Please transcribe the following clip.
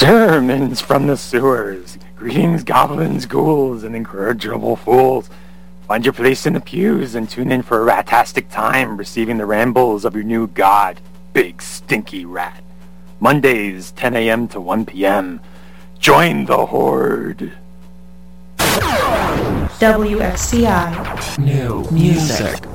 Sermons from the sewers. Greetings, goblins, ghouls, and incorrigible fools. Find your place in the pews and tune in for a ratastic time receiving the rambles of your new god, Big Stinky Rat. Mondays, 10 a.m. to 1 p.m. Join the Horde. WXCI. New music.